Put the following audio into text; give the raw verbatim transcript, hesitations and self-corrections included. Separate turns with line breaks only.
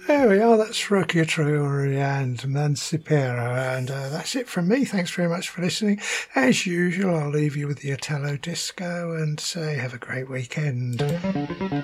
There we are. That's Rocky Traore and Mancipero. And uh, that's it from me. Thanks very much for listening. As usual, I'll leave you with the Italo Disco and say have a great weekend.